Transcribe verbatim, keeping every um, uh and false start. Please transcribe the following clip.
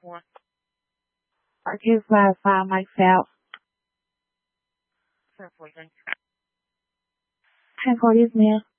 for? I can verify myself. ten four, thank you. ten four, yes, ma'am.